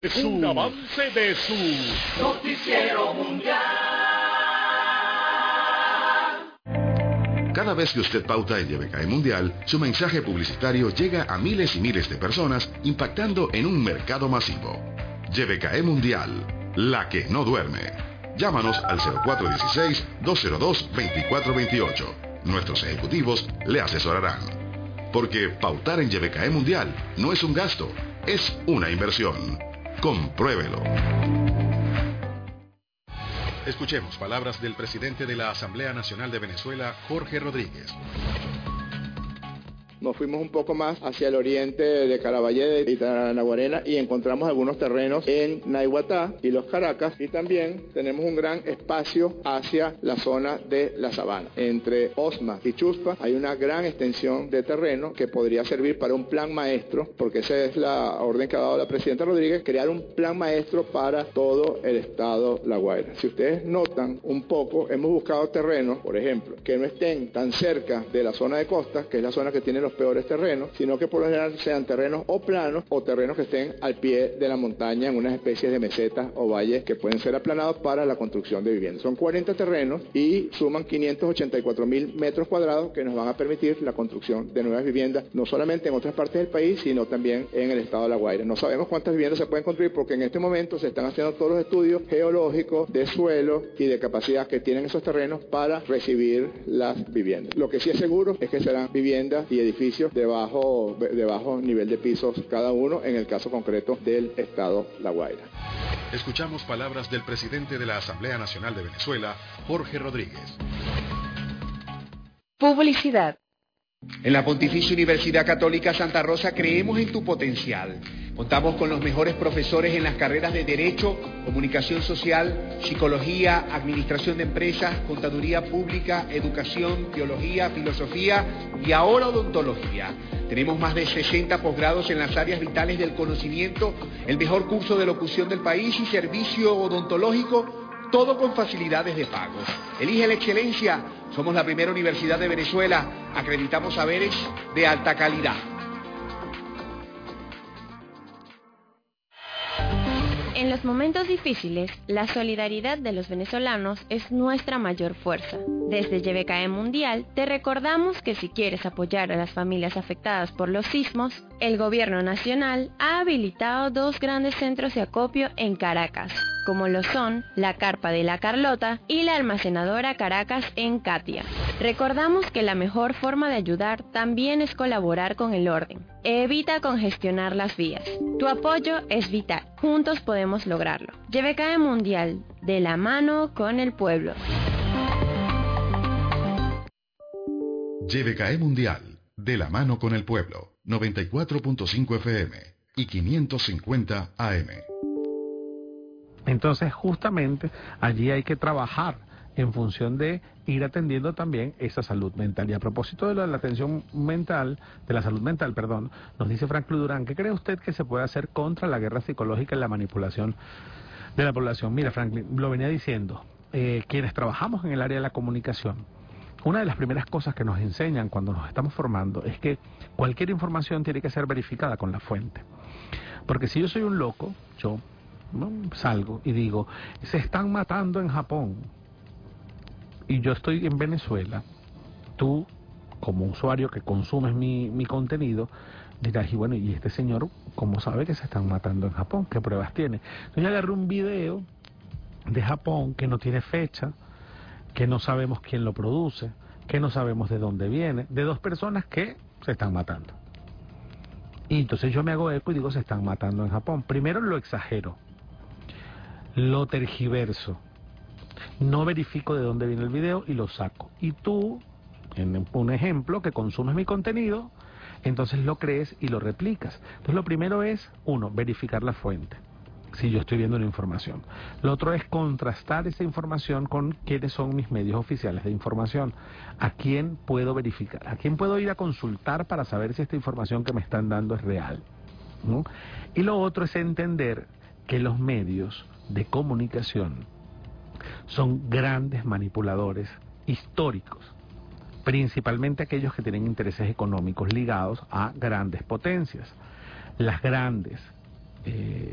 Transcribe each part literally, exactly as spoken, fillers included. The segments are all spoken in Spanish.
Es un avance de su Noticiero Mundial. Cada vez que usted pauta en Y B K E Mundial, su mensaje publicitario llega a miles y miles de personas, impactando en un mercado masivo. Y B K E Mundial, la que no duerme. Llámanos al cero cuatro uno seis, dos cero dos, dos cuatro dos ocho. Nuestros ejecutivos le asesorarán. Porque pautar en Y B K E Mundial no es un gasto, es una inversión. Compruébelo. Escuchemos palabras del presidente de la Asamblea Nacional de Venezuela, Jorge Rodríguez. Nos fuimos un poco más hacia el oriente de Caraballo y Taranaguarena y encontramos algunos terrenos en Naiguatá y Los Caracas, y también tenemos un gran espacio hacia la zona de la sabana. Entre Osma y Chuspa hay una gran extensión de terreno que podría servir para un plan maestro, porque esa es la orden que ha dado la presidenta Rodríguez, crear un plan maestro para todo el estado La Guaira. Si ustedes notan un poco, hemos buscado terrenos, por ejemplo, que no estén tan cerca de la zona de costa, que es la zona que tiene los peores terrenos, sino que por lo general sean terrenos o planos o terrenos que estén al pie de la montaña en unas especies de mesetas o valles que pueden ser aplanados para la construcción de viviendas. Son cuarenta terrenos y suman quinientos ochenta y cuatro mil metros cuadrados que nos van a permitir la construcción de nuevas viviendas, no solamente en otras partes del país, sino también en el estado de La Guaira. No sabemos cuántas viviendas se pueden construir porque en este momento se están haciendo todos los estudios geológicos de suelo y de capacidad que tienen esos terrenos para recibir las viviendas. Lo que sí es seguro es que serán viviendas y edificios de bajo, de bajo nivel de pisos cada uno, en el caso concreto del estado La Guaira. Escuchamos palabras del presidente de la Asamblea Nacional de Venezuela, Jorge Rodríguez. Publicidad. En la Pontificia Universidad Católica Santa Rosa creemos en tu potencial. Contamos con los mejores profesores en las carreras de Derecho, Comunicación Social, Psicología, Administración de Empresas, Contaduría Pública, Educación, Teología, Filosofía y ahora Odontología. Tenemos más de sesenta posgrados en las áreas vitales del conocimiento, el mejor curso de locución del país y servicio odontológico, todo con facilidades de pago. Elige la excelencia. Somos la primera universidad de Venezuela. Acreditamos saberes de alta calidad. En los momentos difíciles, la solidaridad de los venezolanos es nuestra mayor fuerza. Desde Y B K E Mundial te recordamos que si quieres apoyar a las familias afectadas por los sismos, el Gobierno Nacional ha habilitado dos grandes centros de acopio en Caracas, como lo son la Carpa de la Carlota y la Almacenadora Caracas en Catia. Recordamos que la mejor forma de ayudar también es colaborar con el orden. Evita congestionar las vías. Tu apoyo es vital. Juntos podemos lograrlo. Y B K E Mundial, de la mano con el pueblo. Y B K E Mundial, de la mano con el pueblo. noventa y cuatro punto cinco F M y quinientos cincuenta A M. Entonces, justamente allí hay que trabajar en función de ir atendiendo también esa salud mental. Y a propósito de, lo de la atención mental, de la salud mental, perdón, nos dice Franklin Durán, ¿qué cree usted que se puede hacer contra la guerra psicológica y la manipulación de la población? Mira, Franklin, lo venía diciendo, eh, quienes trabajamos en el área de la comunicación, una de las primeras cosas que nos enseñan cuando nos estamos formando es que cualquier información tiene que ser verificada con la fuente. Porque si yo soy un loco, yo ¿no? salgo y digo, se están matando en Japón, y yo estoy en Venezuela, tú, como usuario que consumes mi, mi contenido, dirás, y bueno, ¿y este señor cómo sabe que se están matando en Japón? ¿Qué pruebas tiene? Entonces yo agarré un video de Japón que no tiene fecha, que no sabemos quién lo produce, que no sabemos de dónde viene, de dos personas que se están matando. Y entonces yo me hago eco y digo, se están matando en Japón. Primero lo exagero, lo tergiverso, no verifico de dónde viene el video y lo saco. Y tú, en un ejemplo, que consumes mi contenido, entonces lo crees y lo replicas. Entonces lo primero es, uno, verificar la fuente, si yo estoy viendo una información. Lo otro es contrastar esa información con quiénes son mis medios oficiales de información. ¿A quién puedo verificar? ¿A quién puedo ir a consultar para saber si esta información que me están dando es real? ¿No? Y lo otro es entender que los medios de comunicación son grandes manipuladores históricos, principalmente aquellos que tienen intereses económicos ligados a grandes potencias. Las grandes eh,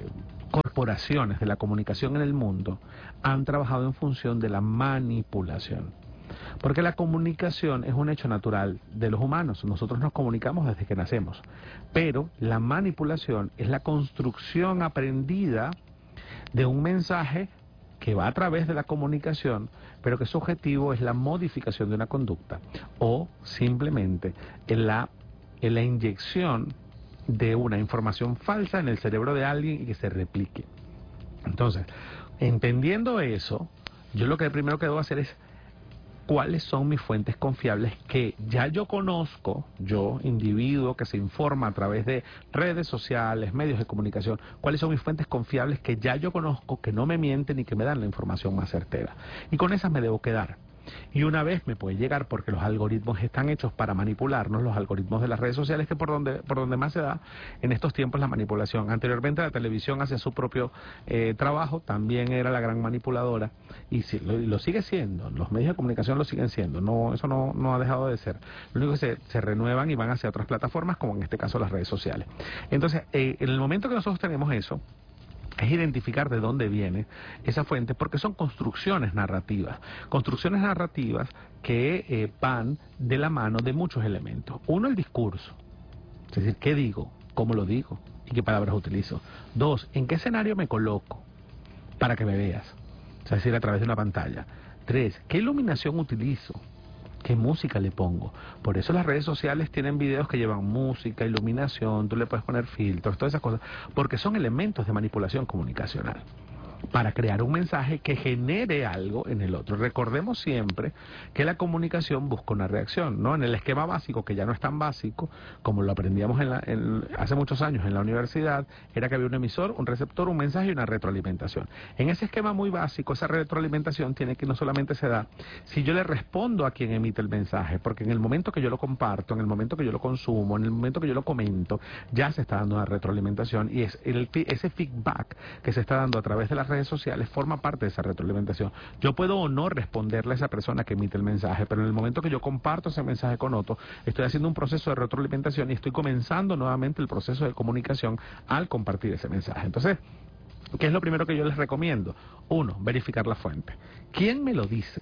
corporaciones de la comunicación en el mundo han trabajado en función de la manipulación. Porque la comunicación es un hecho natural de los humanos. Nosotros nos comunicamos desde que nacemos. Pero la manipulación es la construcción aprendida de un mensaje que va a través de la comunicación, pero que su objetivo es la modificación de una conducta o simplemente en la, en la inyección de una información falsa en el cerebro de alguien y que se replique. Entonces, entendiendo eso, yo lo que primero que debo hacer es cuáles son mis fuentes confiables que ya yo conozco, yo, individuo que se informa a través de redes sociales, medios de comunicación, cuáles son mis fuentes confiables que ya yo conozco, que no me mienten y que me dan la información más certera. Y con esas me debo quedar. Y una vez me puede llegar, porque los algoritmos están hechos para manipularnos, los algoritmos de las redes sociales, que por donde por donde más se da en estos tiempos la manipulación. Anteriormente la televisión hacía su propio eh, trabajo, también era la gran manipuladora, y si, lo, lo sigue siendo, los medios de comunicación lo siguen siendo, no eso no, no ha dejado de ser. Lo único que se, se renuevan y van hacia otras plataformas, como en este caso las redes sociales. Entonces, eh, en el momento que nosotros tenemos eso, es identificar de dónde viene esa fuente, porque son construcciones narrativas, construcciones narrativas que eh, van de la mano de muchos elementos. Uno, el discurso, es decir, qué digo, cómo lo digo y qué palabras utilizo. Dos, en qué escenario me coloco para que me veas, es decir, a través de una pantalla. Tres, qué iluminación utilizo, qué música le pongo. Por eso las redes sociales tienen videos que llevan música, iluminación, tú le puedes poner filtros, todas esas cosas, porque son elementos de manipulación comunicacional para crear un mensaje que genere algo en el otro. Recordemos siempre que la comunicación busca una reacción, ¿no? En el esquema básico, que ya no es tan básico, como lo aprendíamos en la, en, hace muchos años en la universidad, era que había un emisor, un receptor, un mensaje y una retroalimentación. En ese esquema muy básico, esa retroalimentación tiene que no solamente se da si yo le respondo a quien emite el mensaje, porque en el momento que yo lo comparto, en el momento que yo lo consumo, en el momento que yo lo comento, ya se está dando una retroalimentación, y es el, ese feedback que se está dando a través de las redes sociales forma parte de esa retroalimentación. Yo puedo o no responderle a esa persona que emite el mensaje, pero en el momento que yo comparto ese mensaje con otro, estoy haciendo un proceso de retroalimentación y estoy comenzando nuevamente el proceso de comunicación al compartir ese mensaje. Entonces, ¿qué es lo primero que yo les recomiendo? Uno, verificar la fuente. ¿Quién me lo dice?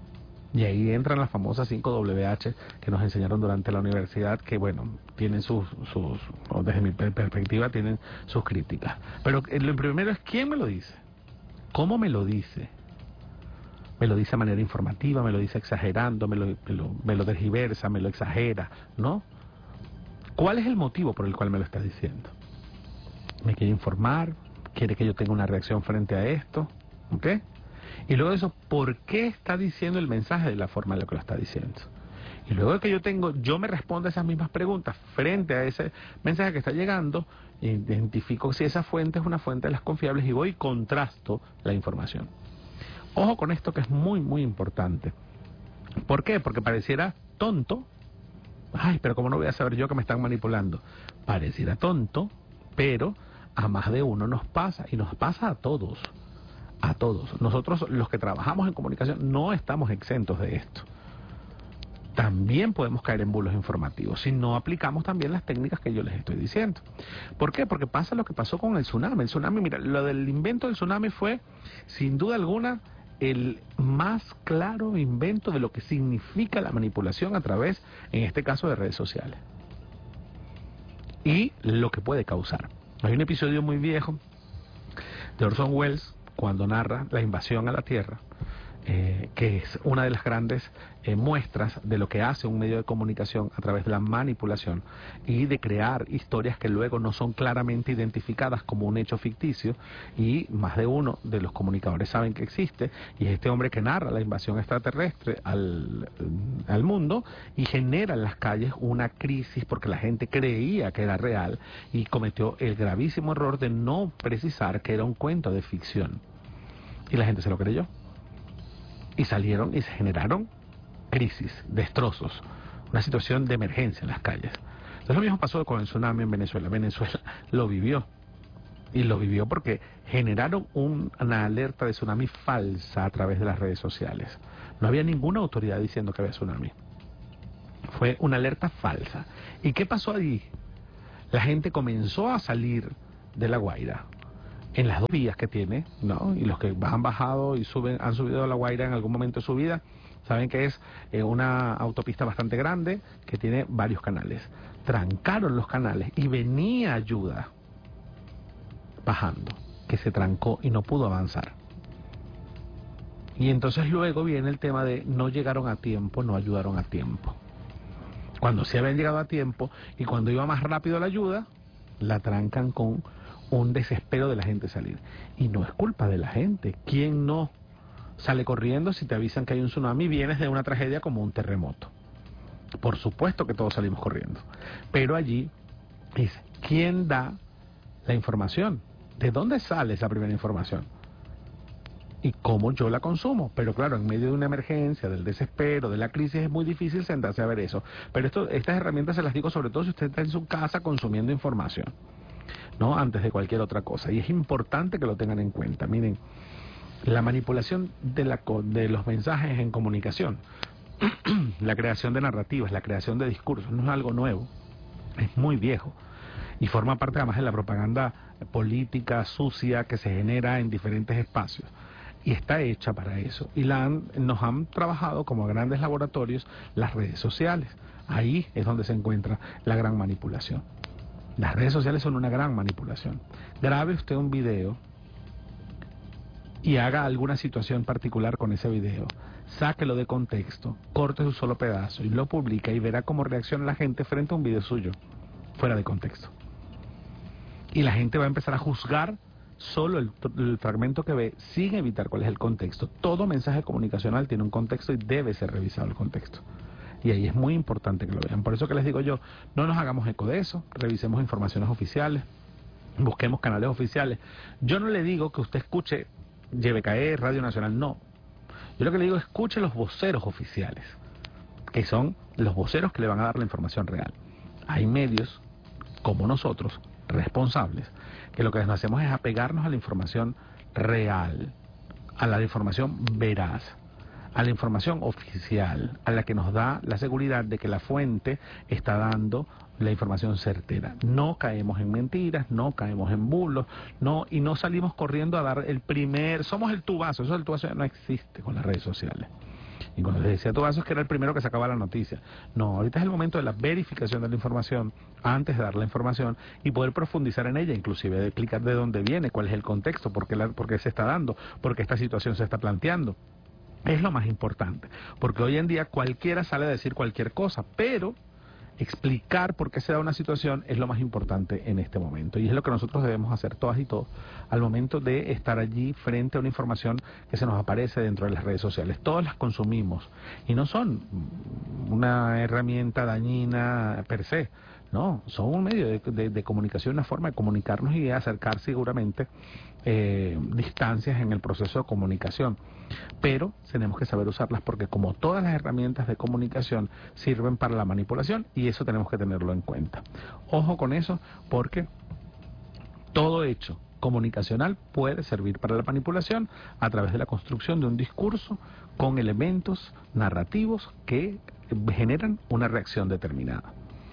Y ahí entran las famosas cinco W H que nos enseñaron durante la universidad, que bueno, tienen sus, sus desde mi perspectiva, tienen sus críticas. Pero lo primero es ¿quién me lo dice? ¿Cómo me lo dice? Me lo dice de manera informativa, me lo dice exagerando, me lo, me lo, me lo tergiversa, me lo exagera, ¿no? ¿Cuál es el motivo por el cual me lo está diciendo? ¿Me quiere informar? ¿Quiere que yo tenga una reacción frente a esto? ¿Ok? Y luego de eso, ¿por qué está diciendo el mensaje de la forma en la que lo está diciendo? Y luego de que yo tengo, yo me respondo a esas mismas preguntas frente a ese mensaje que está llegando, identifico si esa fuente es una fuente de las confiables y voy y contrasto la información. Ojo con esto, que es muy, muy importante. ¿Por qué? Porque pareciera tonto. Ay, pero ¿cómo no voy a saber yo que me están manipulando? Pareciera tonto, pero a más de uno nos pasa, y nos pasa a todos. A todos. Nosotros, los que trabajamos en comunicación, no estamos exentos de esto. También podemos caer en bulos informativos si no aplicamos también las técnicas que yo les estoy diciendo. ¿Por qué? Porque pasa lo que pasó con el tsunami. El tsunami, mira, lo del invento del tsunami fue, sin duda alguna, el más claro invento de lo que significa la manipulación a través, en este caso, de redes sociales. Y lo que puede causar. Hay un episodio muy viejo de Orson Welles, cuando narra la invasión a la Tierra, Eh, que es una de las grandes eh, muestras de lo que hace un medio de comunicación a través de la manipulación y de crear historias que luego no son claramente identificadas como un hecho ficticio, y más de uno de los comunicadores saben que existe, y es este hombre que narra la invasión extraterrestre al, al mundo y genera en las calles una crisis porque la gente creía que era real y cometió el gravísimo error de no precisar que era un cuento de ficción, y la gente se lo creyó. Y salieron y se generaron crisis, destrozos, una situación de emergencia en las calles. Entonces lo mismo pasó con el tsunami en Venezuela. Venezuela lo vivió. Y lo vivió porque generaron un, una alerta de tsunami falsa a través de las redes sociales. No había ninguna autoridad diciendo que había tsunami. Fue una alerta falsa. ¿Y qué pasó allí? La gente comenzó a salir de La Guaira. en las dos vías que tiene, ¿no? Y los que han bajado y suben, han subido a La Guaira en algún momento de su vida, saben que es eh, una autopista bastante grande que tiene varios canales. Trancaron los canales y venía ayuda bajando, que se trancó y no pudo avanzar. Y entonces luego viene el tema de no llegaron a tiempo, no ayudaron a tiempo. Cuando sí habían llegado a tiempo y cuando iba más rápido la ayuda, la trancan con un desespero de la gente salir. Y no es culpa de la gente. ¿Quién no sale corriendo si te avisan que hay un tsunami? Vienes de una tragedia como un terremoto. Por supuesto que todos salimos corriendo. Pero allí es quién da la información. ¿De dónde sale esa primera información? Y cómo yo la consumo. Pero claro, en medio de una emergencia, del desespero, de la crisis, es muy difícil sentarse a ver eso. Pero esto, estas herramientas se las digo sobre todo si usted está en su casa consumiendo información, ¿no? Antes de cualquier otra cosa. Y es importante que lo tengan en cuenta. Miren, la manipulación de, la, de los mensajes en comunicación, la creación de narrativas, la creación de discursos, no es algo nuevo, es muy viejo. Y forma parte además de la propaganda política sucia que se genera en diferentes espacios. Y está hecha para eso. Y la han, nos han trabajado como grandes laboratorios las redes sociales. Ahí es donde se encuentra la gran manipulación. Las redes sociales son una gran manipulación. Grabe usted un video y haga alguna situación particular con ese video. Sáquelo de contexto, corte un solo pedazo y lo publica y verá cómo reacciona la gente frente a un video suyo, fuera de contexto. Y la gente va a empezar a juzgar solo el, el fragmento que ve, sin evitar cuál es el contexto. Todo mensaje comunicacional tiene un contexto y debe ser revisado el contexto. Y ahí es muy importante que lo vean. Por eso que les digo yo, no nos hagamos eco de eso, revisemos informaciones oficiales, busquemos canales oficiales. Yo no le digo que usted escuche Y V K E, Radio Nacional, no. Yo lo que le digo es escuche los voceros oficiales, que son los voceros que le van a dar la información real. Hay medios, como nosotros, responsables, que lo que nos hacemos es apegarnos a la información real, a la información veraz, a la información oficial, a la que nos da la seguridad de que la fuente está dando la información certera. No caemos en mentiras, no caemos en bulos, no, y no salimos corriendo a dar el primer, somos el tubazo, eso del tubazo ya no existe con las redes sociales. Y cuando les decía tubazo es que era el primero que sacaba la noticia. No, ahorita es el momento de la verificación de la información antes de dar la información y poder profundizar en ella, inclusive de explicar de dónde viene, cuál es el contexto, por qué, la, por qué se está dando, por qué esta situación se está planteando. Es lo más importante, porque hoy en día cualquiera sale a decir cualquier cosa, pero explicar por qué se da una situación es lo más importante en este momento. Y es lo que nosotros debemos hacer todas y todos al momento de estar allí frente a una información que se nos aparece dentro de las redes sociales. Todas las consumimos y no son una herramienta dañina per se. No, son un medio de, de, de comunicación, una forma de comunicarnos y de acercar seguramente eh, distancias en el proceso de comunicación. Pero tenemos que saber usarlas porque como todas las herramientas de comunicación sirven para la manipulación y eso tenemos que tenerlo en cuenta. Ojo con eso porque todo hecho comunicacional puede servir para la manipulación a través de la construcción de un discurso con elementos narrativos que generan una reacción determinada.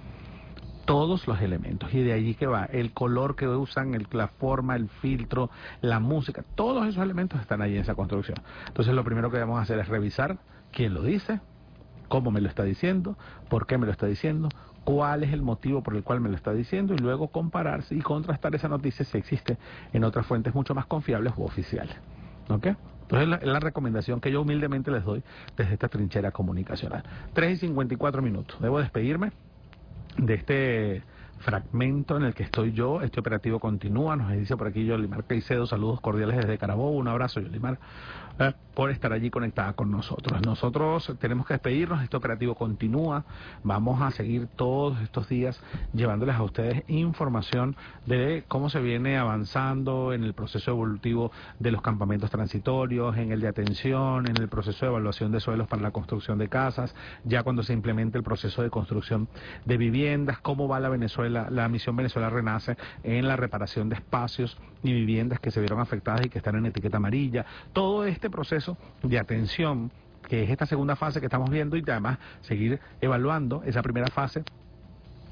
Todos los elementos, y de allí que va el color que usan, el, la forma, el filtro, la música, todos esos elementos están ahí en esa construcción. Entonces lo primero que debemos hacer es revisar quién lo dice, cómo me lo está diciendo, por qué me lo está diciendo, cuál es el motivo por el cual me lo está diciendo y luego compararse y contrastar esa noticia si existe en otras fuentes mucho más confiables u oficiales. ¿Ok? Entonces es la, es la recomendación que yo humildemente les doy desde esta trinchera comunicacional. tres y cincuenta y cuatro minutos. Debo despedirme de este fragmento en el que estoy yo. Este operativo continúa, nos dice por aquí Yolimar Caicedo, saludos cordiales desde Carabobo, un abrazo Yolimar, eh, por estar allí conectada con nosotros. Nosotros tenemos que despedirnos, este operativo continúa, vamos a seguir todos estos días llevándoles a ustedes información de cómo se viene avanzando en el proceso evolutivo de los campamentos transitorios, en el de atención, en el proceso de evaluación de suelos para la construcción de casas, ya cuando se implemente el proceso de construcción de viviendas, cómo va la Venezuela, la misión Venezuela Renace en la reparación de espacios y viviendas que se vieron afectadas y que están en etiqueta amarilla. Todo este proceso de atención, que es esta segunda fase que estamos viendo, y además seguir evaluando esa primera fase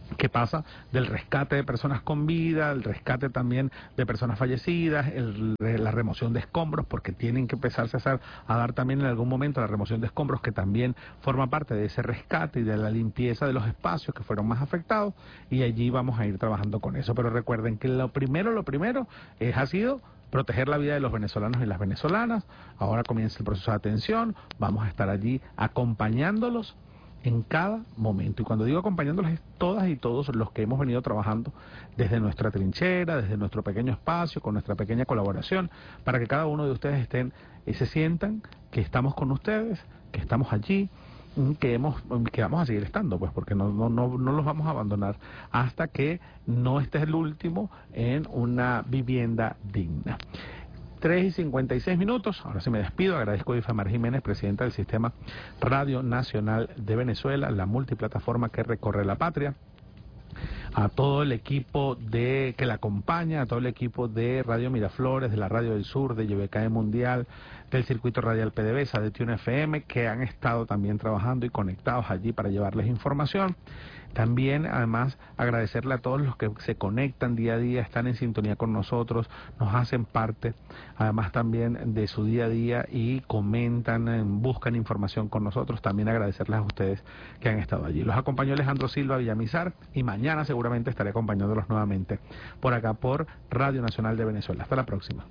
que pasa del rescate de personas con vida, el rescate también de personas fallecidas, el, la remoción de escombros, porque tienen que empezarse a, hacer, a dar también en algún momento la remoción de escombros, que también forma parte de ese rescate y de la limpieza de los espacios que fueron más afectados, y allí vamos a ir trabajando con eso. Pero recuerden que lo primero, lo primero es, ha sido proteger la vida de los venezolanos y las venezolanas. Ahora comienza el proceso de atención, vamos a estar allí acompañándolos en cada momento. Y cuando digo acompañándolos es todas y todos los que hemos venido trabajando desde nuestra trinchera, desde nuestro pequeño espacio, con nuestra pequeña colaboración, para que cada uno de ustedes estén y se sientan que estamos con ustedes, que estamos allí, que hemos que vamos a seguir estando, pues, porque no no no no los vamos a abandonar hasta que no esté el último en una vivienda digna. tres y cincuenta y seis minutos, ahora sí me despido, agradezco a Ifamar Jiménez, presidenta del Sistema Radio Nacional de Venezuela, la multiplataforma que recorre la patria, a todo el equipo de que la acompaña, a todo el equipo de Radio Miraflores, de la Radio del Sur, de Y V K E Mundial, del Circuito Radial PDVSA, de Tune F M, que han estado también trabajando y conectados allí para llevarles información. También, además, agradecerle a todos los que se conectan día a día, están en sintonía con nosotros, nos hacen parte, además también de su día a día y comentan, buscan información con nosotros. También agradecerles a ustedes que han estado allí. Los acompañó Alejandro Silva Villamizar y mañana seguramente estaré acompañándolos nuevamente por acá por Radio Nacional de Venezuela. Hasta la próxima.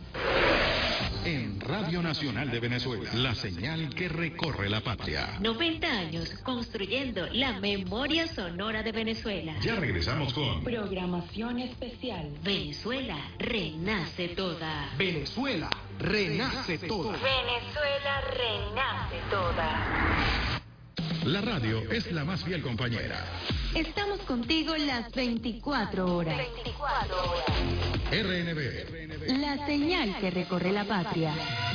En Radio Nacional de Venezuela, la señal que recorre la patria. noventa años construyendo la memoria sonora de Venezuela. Ya regresamos con programación especial. Venezuela renace toda. Venezuela renace toda. Venezuela renace toda. La radio es la más fiel compañera. Estamos contigo las veinticuatro horas. veinticuatro horas. R N B. La señal que recorre la patria.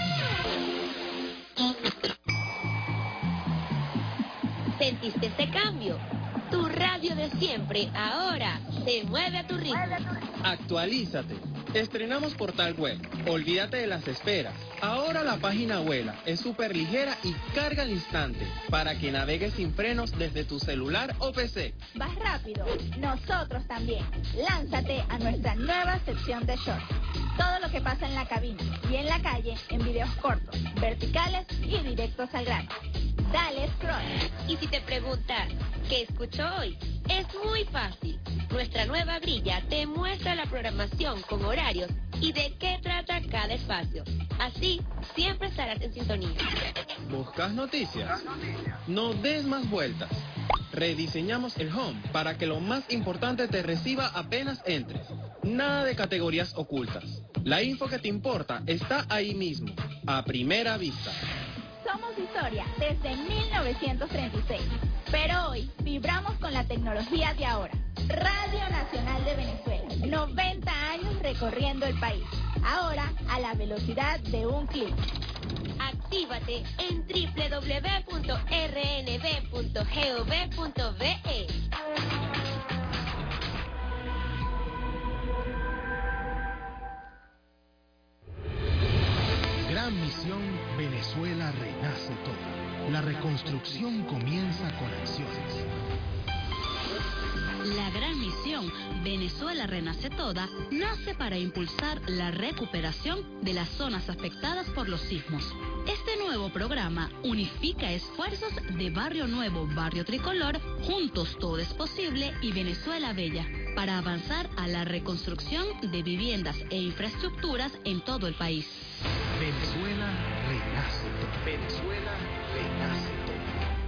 ¿Sentiste ese cambio? Tu radio de siempre ahora se mueve a tu ritmo. Actualízate. Estrenamos portal web. Olvídate de las esperas. Ahora la página vuela, es súper ligera y carga al instante para que navegues sin frenos desde tu celular o P C. Vas rápido, nosotros también. Lánzate a nuestra nueva sección de shorts. Todo lo que pasa en la cabina y en la calle en videos cortos, verticales y directos al grano. Dale scroll. Y si te preguntas, ¿qué escucho hoy? Es muy fácil. Nuestra nueva grilla te muestra la programación con horarios y de qué trata cada espacio. Así, siempre estarás en sintonía. ¿Buscas noticias? No des más vueltas. Rediseñamos el home para que lo más importante te reciba apenas entres. Nada de categorías ocultas. La info que te importa está ahí mismo, a primera vista. Somos historia desde mil novecientos treinta y seis, pero hoy vibramos con la tecnología de ahora. Radio Nacional de Venezuela, noventa años recorriendo el país, ahora a la velocidad de un clic. Actívate en doble u doble u doble u punto r n b punto gov punto v e. Gran misión, Venezuela renace toda. La reconstrucción comienza con acciones. La gran misión Venezuela renace toda nace para impulsar la recuperación de las zonas afectadas por los sismos. Este nuevo programa unifica esfuerzos de Barrio Nuevo, Barrio Tricolor, Juntos Todo es Posible y Venezuela Bella, para avanzar a la reconstrucción de viviendas e infraestructuras en todo el país. Venezuela renace toda. Venezuela renace toda.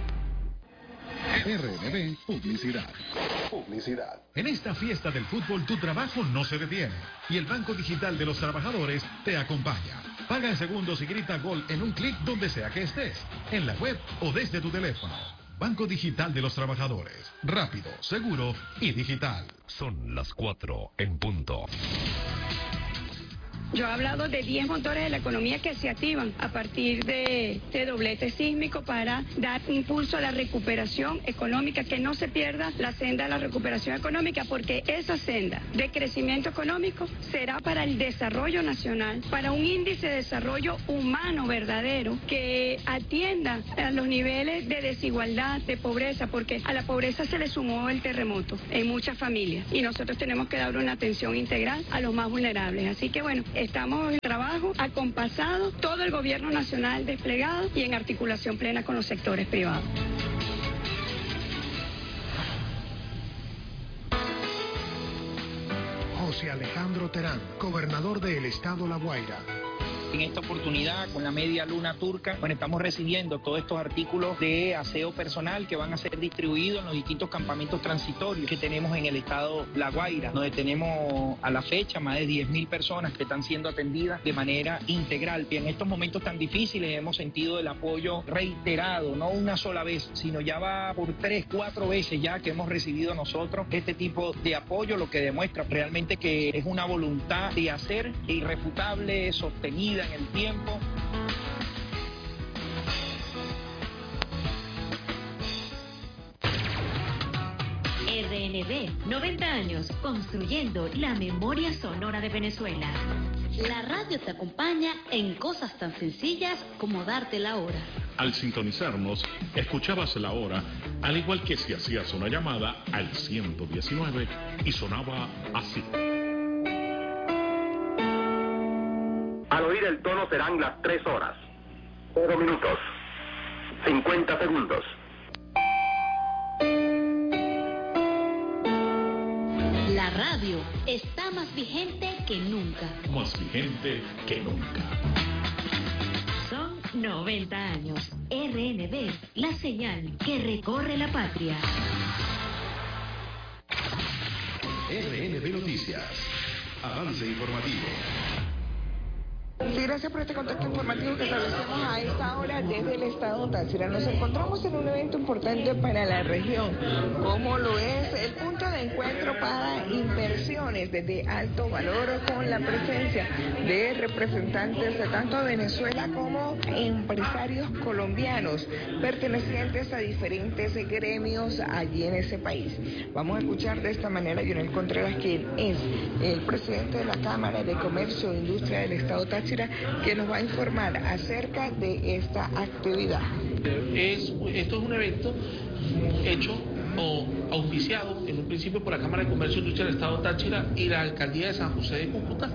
R N B Publicidad. Publicidad. En esta fiesta del fútbol tu trabajo no se detiene y el Banco Digital de los Trabajadores te acompaña. Paga en segundos y grita gol en un clic donde sea que estés, en la web o desde tu teléfono. Banco Digital de los Trabajadores. Rápido, seguro y digital. Son las cuatro en punto. Yo he hablado de diez motores de la economía que se activan a partir de este doblete sísmico para dar impulso a la recuperación económica, que no se pierda la senda de la recuperación económica, porque esa senda de crecimiento económico será para el desarrollo nacional, para un índice de desarrollo humano verdadero que atienda a los niveles de desigualdad, de pobreza, porque a la pobreza se le sumó el terremoto en muchas familias y nosotros tenemos que dar una atención integral a los más vulnerables. Así que bueno, estamos en trabajo acompasado, todo el gobierno nacional desplegado y en articulación plena con los sectores privados. José Alejandro Terán, gobernador del estado La Guaira. En esta oportunidad, con la media luna turca, bueno, estamos recibiendo todos estos artículos de aseo personal que van a ser distribuidos en los distintos campamentos transitorios que tenemos en el estado La Guaira, donde tenemos a la fecha más de diez mil personas que están siendo atendidas de manera integral. Y en estos momentos tan difíciles hemos sentido el apoyo reiterado, no una sola vez, sino ya va por tres, cuatro veces ya que hemos recibido nosotros este tipo de apoyo, lo que demuestra realmente que es una voluntad de hacer irrefutable, sostenida en el tiempo. R N B, noventa años, construyendo la memoria sonora de Venezuela. La radio te acompaña en cosas tan sencillas como darte la hora. Al sintonizarnos, escuchabas la hora, al igual que si hacías una llamada al ciento diecinueve y sonaba así. Al oír el tono serán las tres horas, cero minutos, cincuenta segundos. La radio está más vigente que nunca. Más vigente que nunca. Son noventa años. R N B, la señal que recorre la patria. R N B Noticias. Avance informativo. Sí, gracias por este contacto informativo que establecemos a esta hora desde el estado Táchira. Nos encontramos en un evento importante para la región, como lo es el punto de encuentro para inversiones de alto valor, con la presencia de representantes de tanto Venezuela como empresarios colombianos pertenecientes a diferentes gremios allí en ese país. Vamos a escuchar de esta manera a Lionel Contreras, quien es el presidente de la Cámara de Comercio e Industria del estado Táchira, que nos va a informar acerca de esta actividad. Es, esto es un evento hecho o auspiciado en un principio por la Cámara de Comercio e Industria del estado Táchira y la Alcaldía de San José de Cúcuta,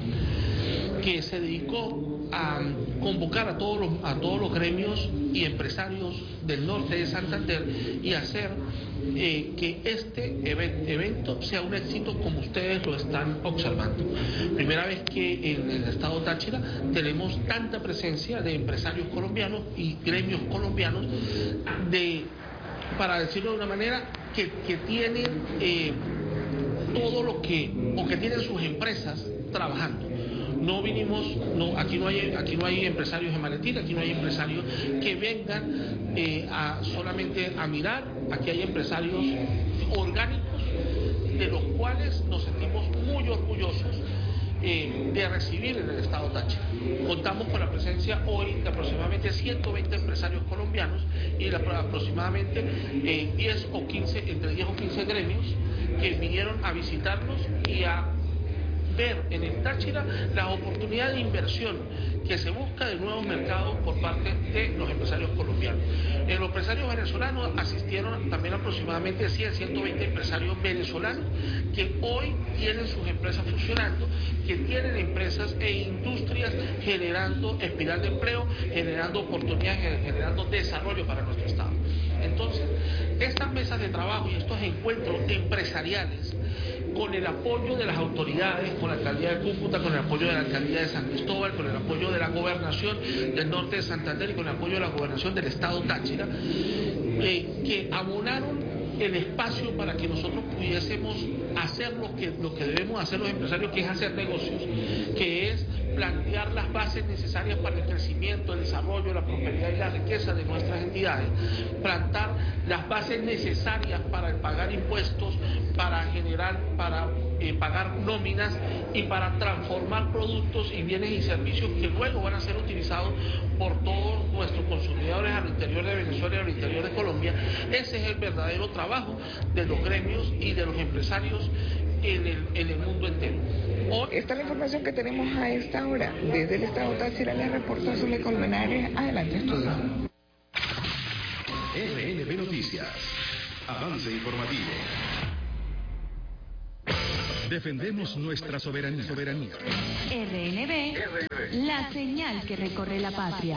que se dedicó a convocar a todos los, a todos los gremios y empresarios del norte de Santander y hacer eh, que este event, evento sea un éxito como ustedes lo están observando. Primera vez que en el estado Táchira tenemos tanta presencia de empresarios colombianos y gremios colombianos, de, para decirlo de una manera, que, que tienen eh, todo lo que, o que tienen sus empresas trabajando. No vinimos, no, aquí no hay, aquí no hay empresarios de maletín, aquí no hay empresarios que vengan eh, a, solamente a mirar. Aquí hay empresarios orgánicos de los cuales nos sentimos muy orgullosos eh, de recibir en el estado Táchira. Contamos con la presencia hoy de aproximadamente ciento veinte empresarios colombianos y de aproximadamente eh, diez o quince, entre diez o quince gremios que vinieron a visitarnos y a ver en el Táchira la oportunidad de inversión que se busca de nuevos mercados por parte de los empresarios colombianos. En los empresarios venezolanos asistieron también aproximadamente cien, ciento veinte empresarios venezolanos que hoy tienen sus empresas funcionando, que tienen empresas e industrias generando espiral de empleo, generando oportunidades, generando desarrollo para nuestro estado. Entonces, estas mesas de trabajo y estos encuentros empresariales, con el apoyo de las autoridades, con la alcaldía de Cúcuta, con el apoyo de la alcaldía de San Cristóbal, con el apoyo de la gobernación del norte de Santander y con el apoyo de la gobernación del estado Táchira, eh, que abonaron el espacio para que nosotros pudiésemos hacer lo que, lo que debemos hacer los empresarios, que es hacer negocios, que es plantear las bases necesarias para el crecimiento, el desarrollo, la prosperidad y la riqueza de nuestras entidades, plantar las bases necesarias para pagar impuestos, para generar, para eh, pagar nóminas y para transformar productos y bienes y servicios que luego van a ser utilizados por todos nuestros consumidores al interior de Venezuela y al interior de Colombia. Ese es el verdadero trabajo de los gremios y de los empresarios en el, en el mundo entero. Hoy... Esta es la información que tenemos a esta hora. Desde el estado Táchira les reporta Zule Colmenares. Adelante, estudio. R N B Noticias. Avance informativo. Defendemos nuestra soberanía. soberanía. R N B, la señal que recorre la patria.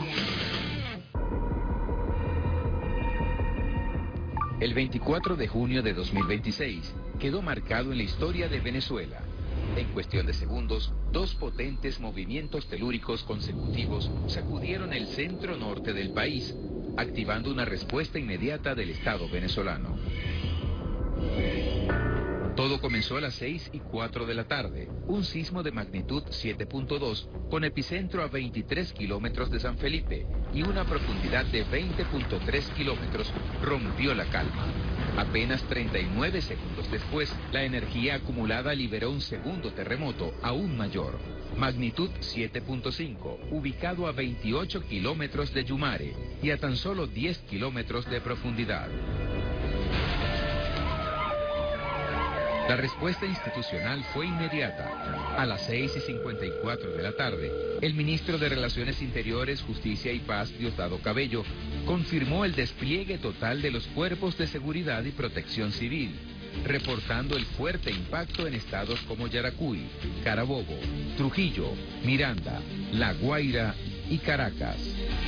El veinticuatro de junio de dos mil veintiséis quedó marcado en la historia de Venezuela. En cuestión de segundos, dos potentes movimientos telúricos consecutivos sacudieron el centro norte del país, activando una respuesta inmediata del Estado venezolano. Todo comenzó a las seis y cuatro de la tarde. Un sismo de magnitud siete punto dos con epicentro a veintitrés kilómetros de San Felipe y una profundidad de veinte punto tres kilómetros rompió la calma. Apenas treinta y nueve segundos después, la energía acumulada liberó un segundo terremoto aún mayor. Magnitud siete punto cinco, ubicado a veintiocho kilómetros de Yumare y a tan solo diez kilómetros de profundidad. La respuesta institucional fue inmediata. A las seis y cincuenta y cuatro de la tarde, el ministro de Relaciones Interiores, Justicia y Paz, Diosdado Cabello, confirmó el despliegue total de los cuerpos de seguridad y protección civil, reportando el fuerte impacto en estados como Yaracuy, Carabobo, Trujillo, Miranda, La Guaira y Caracas.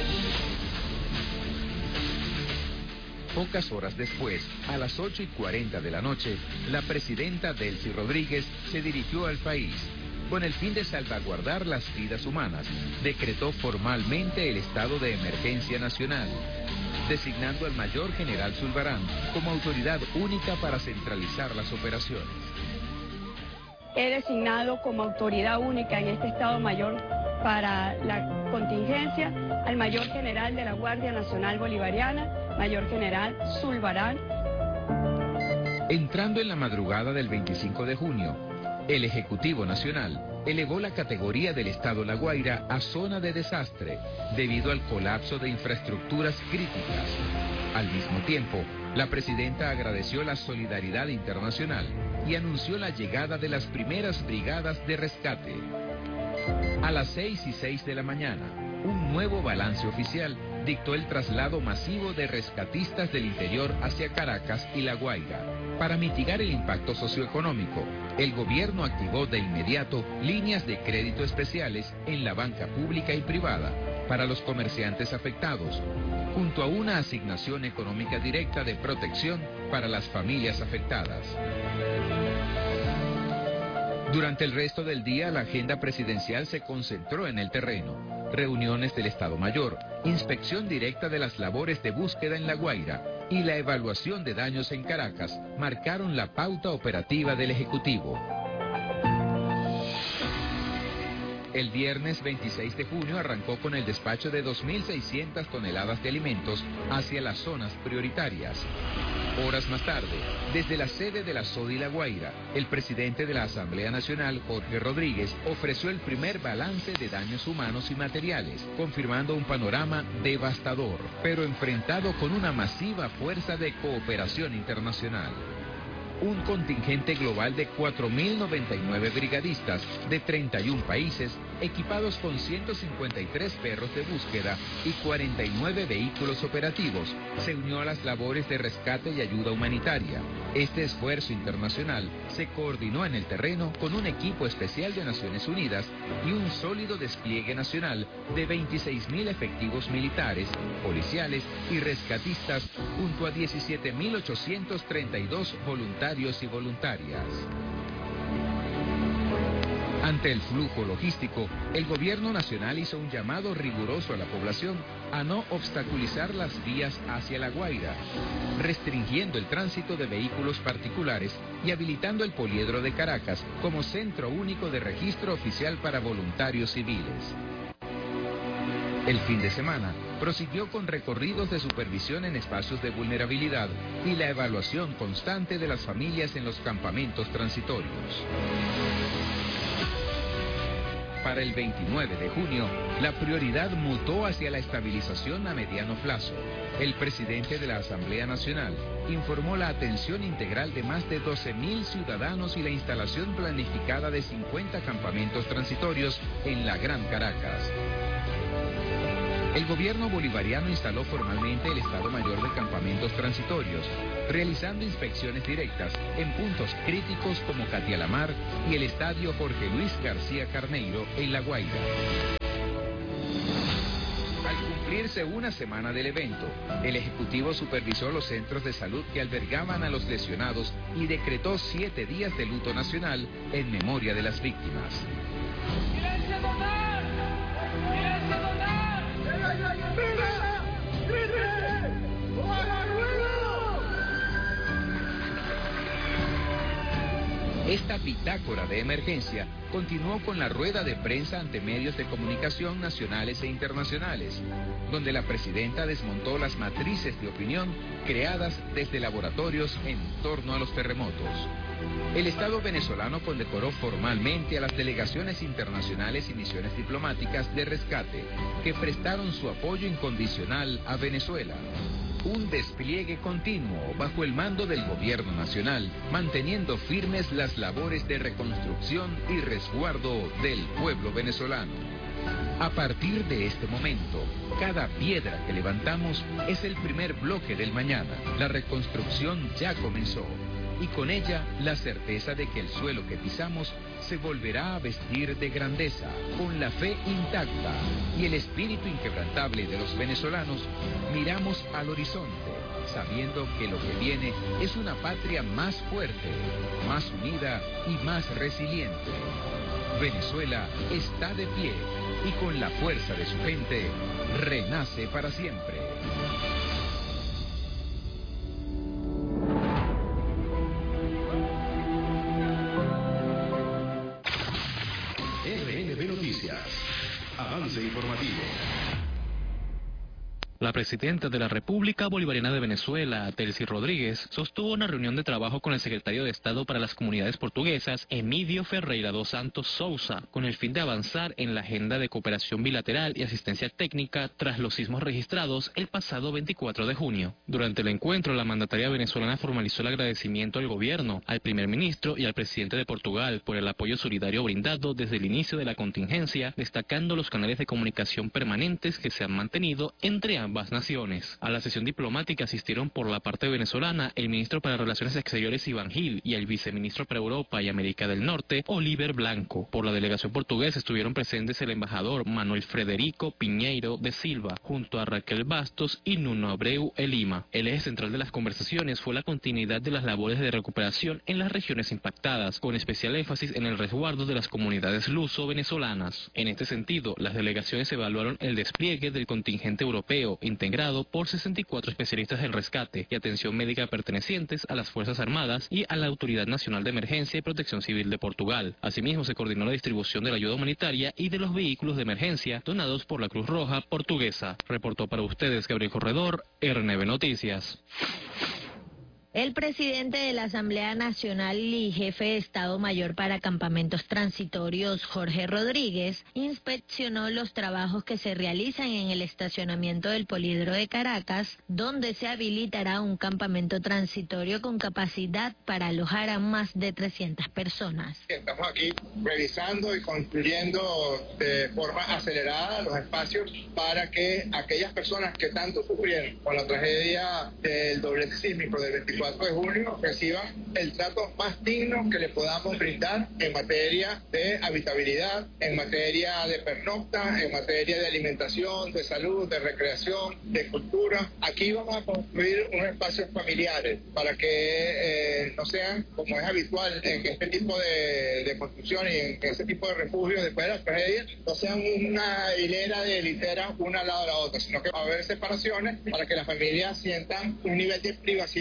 Pocas horas después, a las ocho y cuarenta de la noche, la presidenta Delcy Rodríguez se dirigió al país. Con el fin de salvaguardar las vidas humanas, decretó formalmente el estado de emergencia nacional, designando al mayor general Zulbarán como autoridad única para centralizar las operaciones. He designado como autoridad única en este Estado Mayor para la contingencia al mayor general de la Guardia Nacional Bolivariana, Mayor General Zulbarán. Entrando en la madrugada del veinticinco de junio, el Ejecutivo Nacional elevó la categoría del Estado La Guaira a zona de desastre debido al colapso de infraestructuras críticas. Al mismo tiempo, la presidenta agradeció la solidaridad internacional y anunció la llegada de las primeras brigadas de rescate. A las seis y seis de la mañana, un nuevo balance oficial dictó el traslado masivo de rescatistas del interior hacia Caracas y La Guaira. Para mitigar el impacto socioeconómico, el gobierno activó de inmediato líneas de crédito especiales en la banca pública y privada para los comerciantes afectados, junto a una asignación económica directa de protección para las familias afectadas. Durante el resto del día, la agenda presidencial se concentró en el terreno. Reuniones del Estado Mayor, inspección directa de las labores de búsqueda en La Guaira y la evaluación de daños en Caracas marcaron la pauta operativa del Ejecutivo. El viernes veintiséis de junio arrancó con el despacho de dos mil seiscientas toneladas de alimentos hacia las zonas prioritarias. Horas más tarde, desde la sede de la SODI La Guaira, el presidente de la Asamblea Nacional, Jorge Rodríguez, ofreció el primer balance de daños humanos y materiales, confirmando un panorama devastador, pero enfrentado con una masiva fuerza de cooperación internacional. Un contingente global de cuatro mil noventa y nueve brigadistas de treinta y un países, equipados con ciento cincuenta y tres perros de búsqueda y cuarenta y nueve vehículos operativos, se unió a las labores de rescate y ayuda humanitaria. Este esfuerzo internacional se coordinó en el terreno con un equipo especial de Naciones Unidas y un sólido despliegue nacional de veintiséis mil efectivos militares, policiales y rescatistas, junto a diecisiete mil ochocientos treinta y dos voluntarios y voluntarias. Ante el flujo logístico, el gobierno nacional hizo un llamado riguroso a la población a no obstaculizar las vías hacia La Guaira, restringiendo el tránsito de vehículos particulares y habilitando el poliedro de Caracas como centro único de registro oficial para voluntarios civiles. El fin de semana prosiguió con recorridos de supervisión en espacios de vulnerabilidad y la evaluación constante de las familias en los campamentos transitorios. Para el veintinueve de junio, la prioridad mutó hacia la estabilización a mediano plazo. El presidente de la Asamblea Nacional informó la atención integral de más de doce mil ciudadanos y la instalación planificada de cincuenta campamentos transitorios en la Gran Caracas. El gobierno bolivariano instaló formalmente el Estado Mayor de Campamentos Transitorios, realizando inspecciones directas en puntos críticos como Catialamar y el Estadio Jorge Luis García Carneiro en La Guaira. Al cumplirse una semana del evento, el Ejecutivo supervisó los centros de salud que albergaban a los lesionados y decretó siete días de luto nacional en memoria de las víctimas. ¡Silencio total! ¡Silencio total! Esta bitácora de emergencia continuó con la rueda de prensa ante medios de comunicación nacionales e internacionales, donde la presidenta desmontó las matrices de opinión creadas desde laboratorios en torno a los terremotos. El Estado venezolano condecoró formalmente a las delegaciones internacionales y misiones diplomáticas de rescate que prestaron su apoyo incondicional a Venezuela. Un despliegue continuo bajo el mando del gobierno nacional, manteniendo firmes las labores de reconstrucción y resguardo del pueblo venezolano. A partir de este momento, cada piedra que levantamos es el primer bloque del mañana. La reconstrucción ya comenzó. Y con ella la certeza de que el suelo que pisamos se volverá a vestir de grandeza, con la fe intacta y el espíritu inquebrantable de los venezolanos. Miramos al horizonte, sabiendo que lo que viene es una patria más fuerte, más unida y más resiliente. Venezuela está de pie y con la fuerza de su gente renace para siempre. Avance informativo. La presidenta de la República Bolivariana de Venezuela, Delcy Rodríguez, sostuvo una reunión de trabajo con el secretario de Estado para las Comunidades Portuguesas, Emílio Ferreira dos Santos Sousa, con el fin de avanzar en la agenda de cooperación bilateral y asistencia técnica tras los sismos registrados el pasado veinticuatro de junio. Durante el encuentro, la mandataria venezolana formalizó el agradecimiento al gobierno, al primer ministro y al presidente de Portugal por el apoyo solidario brindado desde el inicio de la contingencia, destacando los canales de comunicación permanentes que se han mantenido entre ambos ambas naciones. A la sesión diplomática asistieron por la parte venezolana el ministro para Relaciones Exteriores Iván Gil y el viceministro para Europa y América del Norte Oliver Blanco. Por la delegación portuguesa estuvieron presentes el embajador Manuel Frederico Piñeiro de Silva, junto a Raquel Bastos y Nuno Abreu Elima. El eje central de las conversaciones fue la continuidad de las labores de recuperación en las regiones impactadas, con especial énfasis en el resguardo de las comunidades luso-venezolanas. En este sentido, las delegaciones evaluaron el despliegue del contingente europeo integrado por sesenta y cuatro especialistas del rescate y atención médica pertenecientes a las Fuerzas Armadas y a la Autoridad Nacional de Emergencia y Protección Civil de Portugal. Asimismo, se coordinó la distribución de la ayuda humanitaria y de los vehículos de emergencia donados por la Cruz Roja Portuguesa. Reportó para ustedes Gabriel Corredor, R N B Noticias. El presidente de la Asamblea Nacional y jefe de Estado Mayor para Campamentos Transitorios, Jorge Rodríguez, inspeccionó los trabajos que se realizan en el estacionamiento del Poliedro de Caracas, donde se habilitará un campamento transitorio con capacidad para alojar a más de trescientas personas. Estamos aquí revisando y construyendo de forma acelerada los espacios para que aquellas personas que tanto sufrieron con la tragedia del doblete sísmico del veinticuatro de junio reciban el trato más digno que le podamos brindar en materia de habitabilidad, en materia de pernocta, en materia de alimentación, de salud, de recreación, de cultura. Aquí vamos a construir unos espacios familiares para que eh, no sean, como es habitual en este tipo de, de construcción y en ese tipo de refugios después de las tragedias, no sean una hilera de literas una al lado de la otra, sino que va a haber separaciones para que las familias sientan un nivel de privacidad y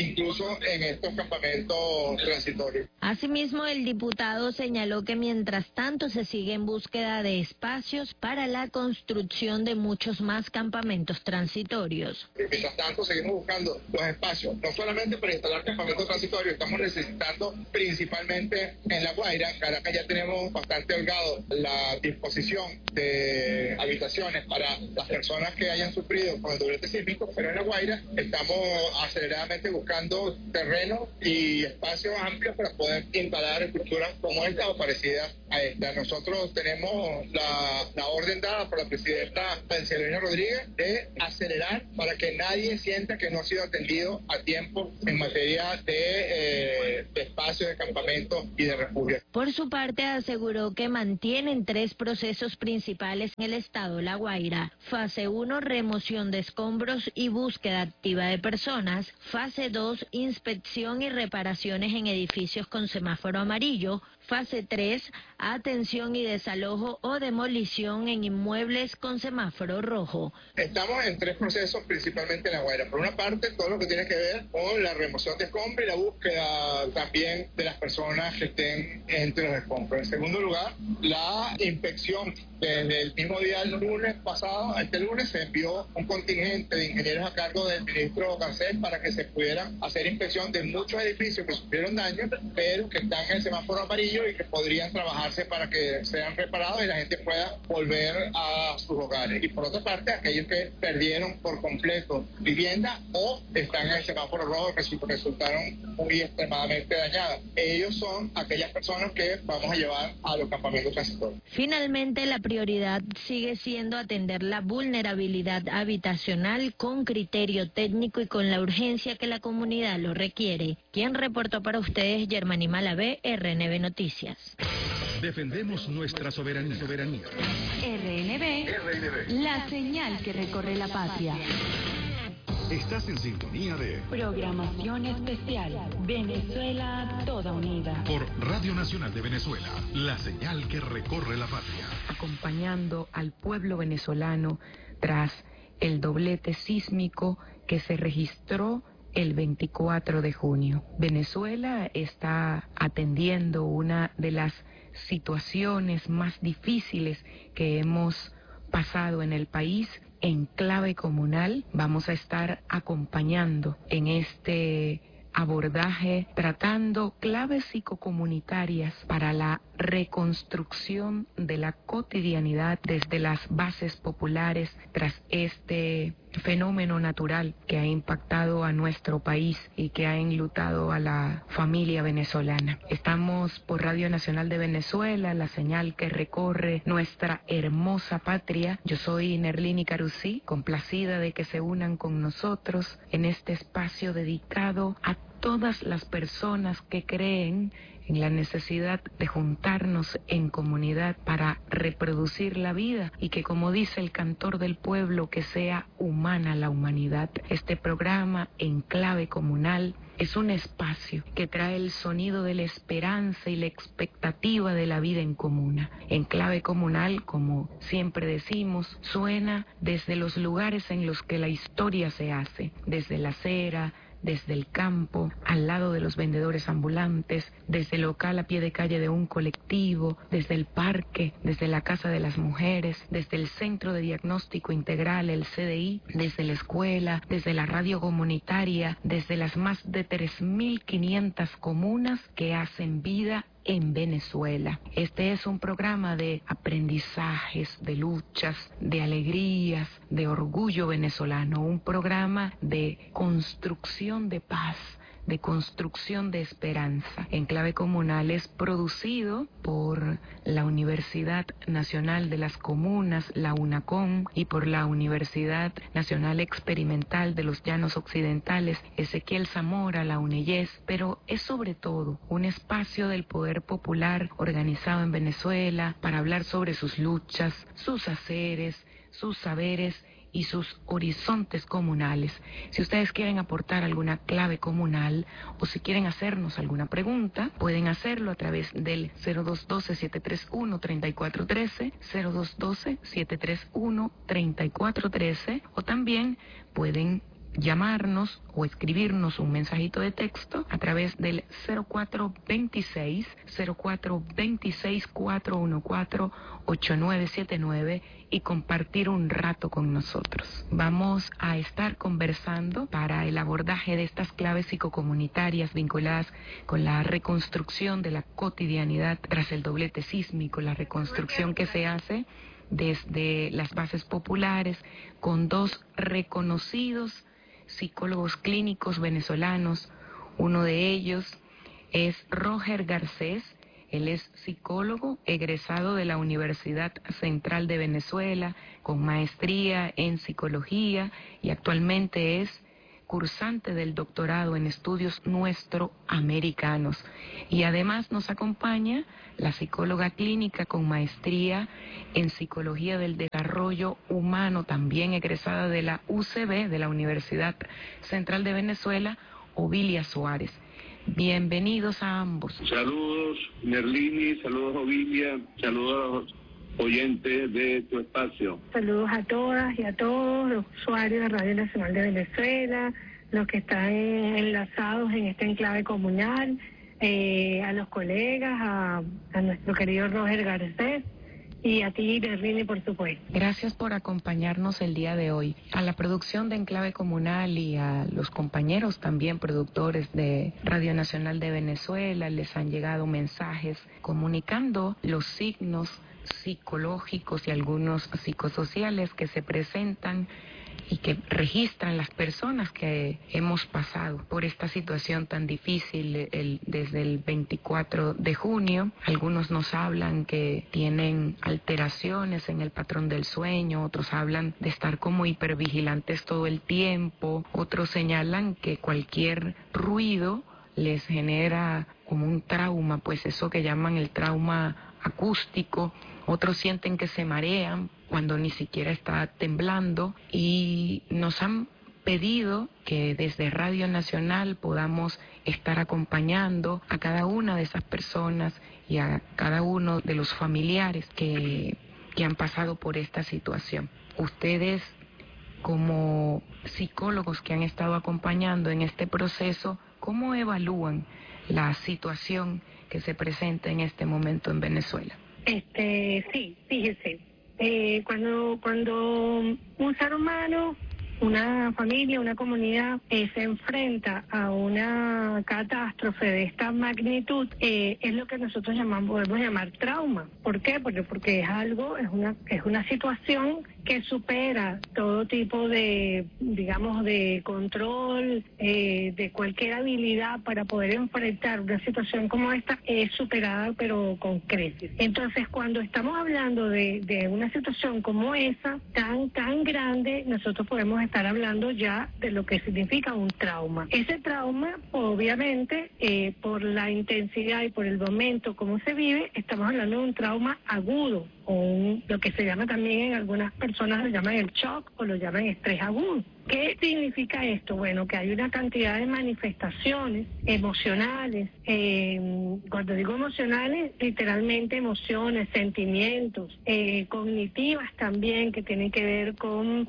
incluso en estos campamentos transitorios. Asimismo, el diputado señaló que mientras tanto se sigue en búsqueda de espacios para la construcción de muchos más campamentos transitorios. Mientras tanto, seguimos buscando los espacios, no solamente para instalar campamentos transitorios, estamos necesitando principalmente en La Guaira. Caracas ya tenemos bastante holgado la disposición de habitaciones para las personas que hayan sufrido con el doblete sísmico, pero en La Guaira estamos aceleradamente buscando terrenos y espacios amplios para poder instalar estructuras como esta o parecidas a esta. Nosotros tenemos la, la orden dada por la presidenta Elena Rodríguez de acelerar para que nadie sienta que no ha sido atendido a tiempo en materia de, eh, de espacios, de campamentos y de refugio. Por su parte, aseguró que mantienen tres procesos principales en el estado La Guaira. Fase uno, remoción de escombros y búsqueda activa de personas. Fase dos, inspección y reparaciones en edificios con semáforo amarillo. Fase tres, atención y desalojo o demolición en inmuebles con semáforo rojo. Estamos en tres procesos principalmente en La Guaira. Por una parte, todo lo que tiene que ver con la remoción de escombros y la búsqueda también de las personas que estén entre los escombros. En segundo lugar, la inspección. Desde el mismo día del lunes pasado, este lunes, se envió un contingente de ingenieros a cargo del ministro Garcés para que se pudieran hacer inspección de muchos edificios que sufrieron daño, pero que están en el semáforo amarillo y que podrían trabajarse para que sean reparados y la gente pueda volver a sus hogares. Y por otra parte, aquellos que perdieron por completo vivienda o están en el semáforo rojo que resultaron muy extremadamente dañadas. Ellos son aquellas personas que vamos a llevar a los campamentos transitorios. Finalmente, la prioridad sigue siendo atender la vulnerabilidad habitacional con criterio técnico y con la urgencia que la comunidad lo requiere. Quien reportó para ustedes, Germany Malavé, R N B Noticias. Defendemos nuestra soberanía. soberanía. R N B, R N B, la señal que recorre la patria. Estás en sintonía de Programación Especial Venezuela Toda Unida por Radio Nacional de Venezuela, la señal que recorre la patria. Acompañando al pueblo venezolano tras el doblete sísmico que se registró el veinticuatro de junio. Venezuela está atendiendo una de las situaciones más difíciles que hemos pasado en el país. En clave comunal vamos a estar acompañando en este abordaje, tratando claves psicocomunitarias para la reconstrucción de la cotidianidad desde las bases populares tras este fenómeno natural que ha impactado a nuestro país y que ha enlutado a la familia venezolana. Estamos por Radio Nacional de Venezuela, la señal que recorre nuestra hermosa patria. Yo soy Nerlini Carusí, complacida de que se unan con nosotros en este espacio dedicado a todas las personas que creen en la necesidad de juntarnos en comunidad para reproducir la vida y que, como dice el cantor del pueblo, que sea humana la humanidad. Este programa en clave comunal es un espacio que trae el sonido de la esperanza y la expectativa de la vida en comuna. En clave comunal, como siempre decimos, suena desde los lugares en los que la historia se hace, desde la acera, desde el campo, al lado de los vendedores ambulantes, desde el local a pie de calle de un colectivo, desde el parque, desde la Casa de las Mujeres, desde el Centro de Diagnóstico Integral, el C D I, desde la escuela, desde la radio comunitaria, desde las más de tres mil quinientas comunas que hacen vida en Venezuela. Este es un programa de aprendizajes, de luchas, de alegrías, de orgullo venezolano, un programa de construcción de paz, de construcción de esperanza. En clave comunal es producido por la Universidad Nacional de las Comunas, la UNACOM, y por la Universidad Nacional Experimental de los Llanos Occidentales, Ezequiel Zamora, la UNEYES, pero es sobre todo un espacio del poder popular organizado en Venezuela para hablar sobre sus luchas, sus haceres, sus saberes y sus horizontes comunales. Si ustedes quieren aportar alguna clave comunal o si quieren hacernos alguna pregunta, pueden hacerlo a través del cero dos uno dos, siete tres uno, tres cuatro uno tres, cero dos uno dos, siete tres uno, tres cuatro uno tres, o también pueden llamarnos o escribirnos un mensajito de texto a través del cero cuatro veintiséis, cero cuatro veintiséis, cuatrocientos catorce, ochenta y nueve setenta y nueve y compartir un rato con nosotros. Vamos a estar conversando para el abordaje de estas claves psicocomunitarias vinculadas con la reconstrucción de la cotidianidad tras el doblete sísmico, la reconstrucción que se hace desde las bases populares con dos reconocidos psicólogos clínicos venezolanos. Uno de ellos es Roger Garcés. Él es psicólogo egresado de la Universidad Central de Venezuela con maestría en psicología y actualmente es cursante del doctorado en estudios nuestroamericanos. Y además nos acompaña la psicóloga clínica con maestría en psicología del desarrollo humano, también egresada de la U C B, de la Universidad Central de Venezuela, Ovilia Suárez. Bienvenidos a ambos. Saludos, Merlini, saludos, Ovilia, saludos oyentes de tu espacio. Saludos a todas y a todos los usuarios de Radio Nacional de Venezuela, los que están enlazados en este enclave comunal, eh, a los colegas, a, a nuestro querido Roger Garcés y a ti, Merlini, por supuesto. Gracias por acompañarnos el día de hoy. A la producción de Enclave Comunal y a los compañeros también productores de Radio Nacional de Venezuela les han llegado mensajes comunicando los signos psicológicos y algunos psicosociales que se presentan y que registran las personas que hemos pasado por esta situación tan difícil el, desde el veinticuatro de junio. Algunos nos hablan que tienen alteraciones en el patrón del sueño, otros hablan de estar como hipervigilantes todo el tiempo, otros señalan que cualquier ruido les genera como un trauma, pues eso que llaman el trauma acústico. Otros sienten que se marean cuando ni siquiera está temblando y nos han pedido que desde Radio Nacional podamos estar acompañando a cada una de esas personas y a cada uno de los familiares que, que han pasado por esta situación. Ustedes, como psicólogos que han estado acompañando en este proceso, ¿cómo evalúan la situación que se presenta en este momento en Venezuela? Este, sí, fíjese, eh, cuando, cuando un ser humano, una familia, una comunidad eh, se enfrenta a una catástrofe de esta magnitud, eh, es lo que nosotros llamamos, podemos llamar trauma. ¿Por qué? Porque, porque es algo, es una, es una situación que supera todo tipo de, digamos, de control, eh, de cualquier habilidad para poder enfrentar una situación como esta, es superada pero con creces. Entonces, cuando estamos hablando de, de una situación como esa, tan, tan grande, nosotros podemos estar hablando ya de lo que significa un trauma. Ese trauma, obviamente, eh, por la intensidad y por el momento como se vive, estamos hablando de un trauma agudo, o un, lo que se llama también en algunas personas lo llaman el shock o lo llaman estrés agudo. ¿Qué significa esto? Bueno, que hay una cantidad de manifestaciones emocionales. Eh, cuando digo emocionales, literalmente emociones, sentimientos, eh, cognitivas también, que tienen que ver con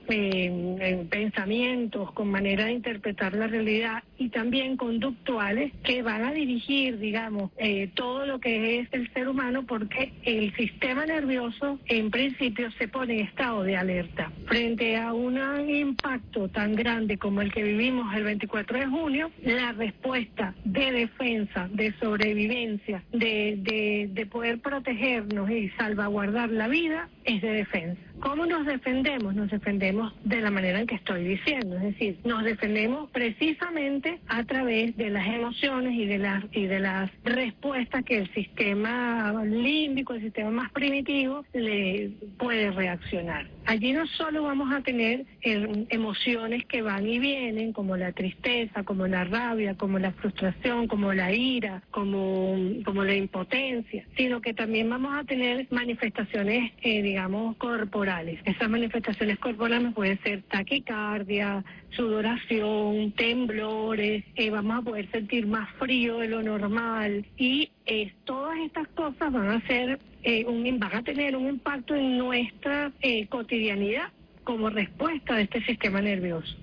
eh, pensamientos, con manera de interpretar la realidad, y también conductuales que van a dirigir, digamos, eh, todo lo que es el ser humano, porque el sistema nervioso en principio se pone en estado de alerta frente a un impacto tan grande como el que vivimos el veinticuatro de junio. La respuesta de defensa, de sobrevivencia, de, de, de poder protegernos y salvaguardar la vida, es de defensa. ¿Cómo nos defendemos? Nos defendemos de la manera en que estoy diciendo, es decir, nos defendemos precisamente a través de las emociones y de las y de las respuestas que el sistema límbico, el sistema más primitivo, le puede reaccionar. Allí no solo vamos a tener eh, emociones que van y vienen, como la tristeza, como la rabia, como la frustración, como la ira, como, como la impotencia, sino que también vamos a tener manifestaciones, eh, digamos, corporales. Esas manifestaciones corporales pueden ser taquicardia, sudoración, temblores, eh, vamos a poder sentir más frío de lo normal, y eh, todas estas cosas van a ser eh, un, van a tener un impacto en nuestra eh, cotidianidad como respuesta de este sistema nervioso.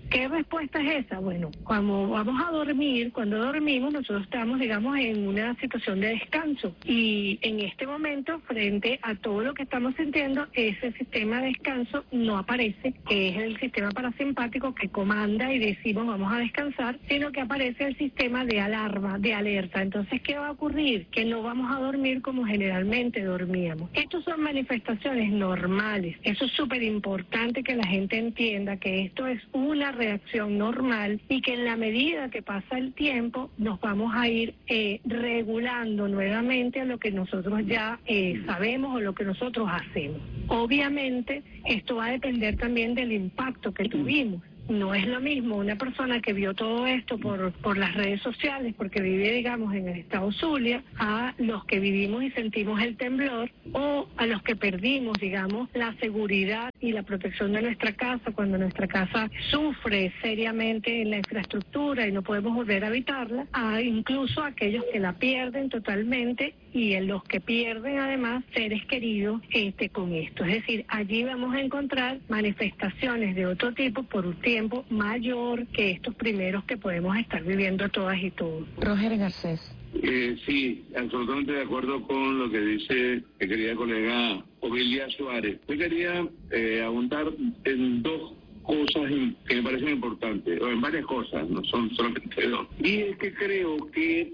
¿Qué respuesta es esa? Bueno, cuando vamos a dormir, cuando dormimos, nosotros estamos, digamos, en una situación de descanso. Y en este momento, frente a todo lo que estamos sintiendo, ese sistema de descanso no aparece, que es el sistema parasimpático que comanda y decimos vamos a descansar, sino que aparece el sistema de alarma, de alerta. Entonces, ¿qué va a ocurrir? Que no vamos a dormir como generalmente dormíamos. Estas son manifestaciones normales. Eso es súper importante que la gente entienda que esto es una reacción normal y que en la medida que pasa el tiempo nos vamos a ir eh, regulando nuevamente a lo que nosotros ya eh, sabemos o lo que nosotros hacemos. Obviamente esto va a depender también del impacto que tuvimos. No es lo mismo una persona que vio todo esto por, por las redes sociales, porque vive, digamos, en el estado Zulia, a los que vivimos y sentimos el temblor, o a los que perdimos, digamos, la seguridad y la protección de nuestra casa cuando nuestra casa sufre seriamente en la infraestructura y no podemos volver a habitarla, a incluso aquellos que la pierden totalmente y en los que pierden además seres queridos este, con esto. Es decir, allí vamos a encontrar manifestaciones de otro tipo por un tiempo mayor que estos primeros que podemos estar viviendo todas y todos. Roger Garcés. Eh, sí, absolutamente de acuerdo con lo que dice mi querida colega Ovilia Suárez. Yo quería eh, abundar en dos cosas que me parecen importantes, o en varias cosas, no son solamente dos. Y es que creo que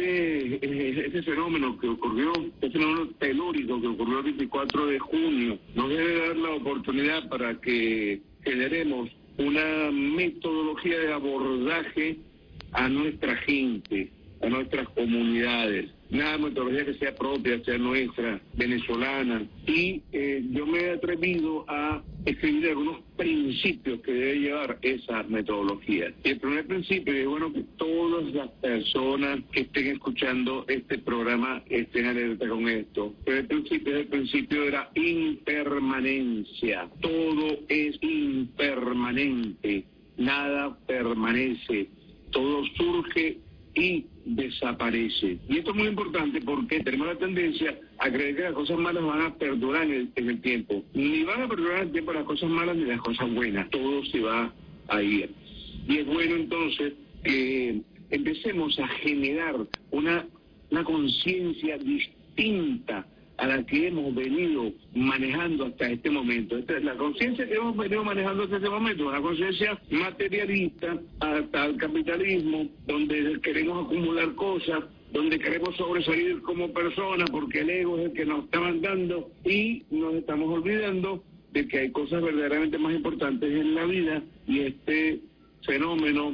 este, este fenómeno que ocurrió, este fenómeno telúrico que ocurrió el veinticuatro de junio, nos debe dar la oportunidad para que generemos una metodología de abordaje a nuestra gente, a nuestras comunidades, una metodología que sea propia, sea nuestra, venezolana. Y eh, yo me he atrevido a escribir algunos principios que debe llevar esa metodología. Y el primer principio es, bueno, que todas las personas que estén escuchando este programa estén alerta con esto. Pero el principio es el principio de la impermanencia. Todo es impermanente, nada permanece, todo surge y desaparece. Y esto es muy importante porque tenemos la tendencia a creer que las cosas malas van a perdurar en el, en el tiempo. Ni van a perdurar en el tiempo las cosas malas ni las cosas buenas. Todo se va a ir. Y es bueno entonces que empecemos a generar una, una conciencia distinta a la que hemos venido manejando hasta este momento. Esta es la conciencia que hemos venido manejando hasta este momento, una conciencia materialista hasta el capitalismo, donde queremos acumular cosas, donde queremos sobresalir como personas porque el ego es el que nos está mandando y nos estamos olvidando de que hay cosas verdaderamente más importantes en la vida y este fenómeno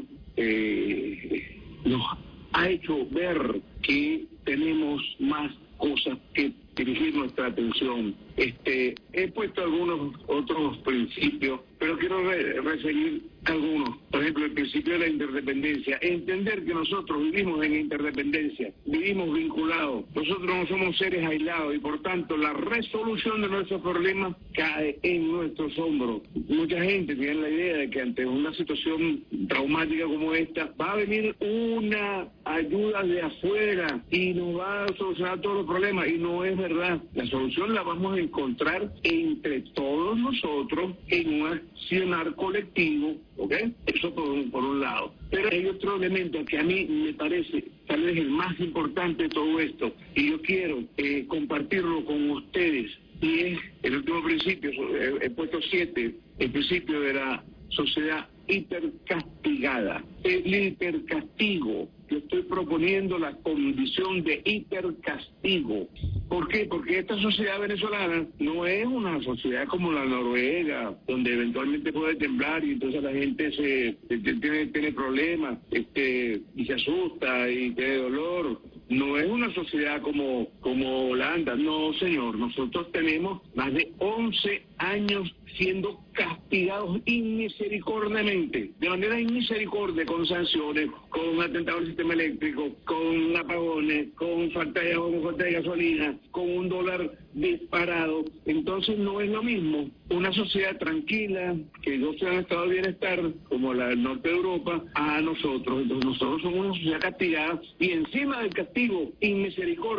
eh, nos ha hecho ver que tenemos más cosas que dirigir nuestra atención. Este, he puesto algunos otros principios, pero quiero re reseguir algunos. Por ejemplo, el principio de la interdependencia. Entender que nosotros vivimos en interdependencia, vivimos vinculados. Nosotros no somos seres aislados y por tanto la resolución de nuestros problemas cae en nuestros hombros. Mucha gente tiene la idea de que ante una situación traumática como esta va a venir una ayuda de afuera y nos va a solucionar todos los problemas, y no es verdad. La solución la vamos a encontrar entre todos nosotros en un accionar colectivo, ¿ok? Eso por un, por un lado. Pero hay otro elemento que a mí me parece tal vez el más importante de todo esto, y yo quiero eh, compartirlo con ustedes, y es el último principio, he, he puesto siete, el principio de la sociedad hipercastigada. El hipercastigo, yo estoy proponiendo la condición de hipercastigo. ¿Por qué? Porque esta sociedad venezolana no es una sociedad como la noruega, donde eventualmente puede temblar y entonces la gente se, se tiene, tiene problemas este, y se asusta y tiene dolor. No es una sociedad como, como Holanda, no señor. Nosotros tenemos más de once años siendo castigados inmisericordiamente, de manera inmisericordia, con sanciones, con atentados al sistema eléctrico, con apagones, con falta de agua, con falta de gasolina, con un dólar disparado. Entonces no es lo mismo una sociedad tranquila, que goza de un estado de bienestar, como la del norte de Europa, a nosotros. Entonces nosotros somos una sociedad castigada, y encima del castigo inmisericordia